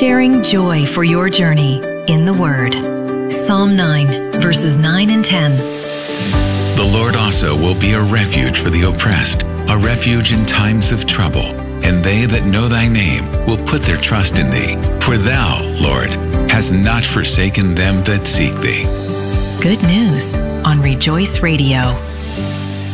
sharing joy for your journey in the Word. Psalm 9, verses 9 and 10. The Lord also will be a refuge for the oppressed, a refuge in times of trouble. And they that know thy name will put their trust in thee. For thou, Lord, hast not forsaken them that seek thee. Good news on Rejoice Radio.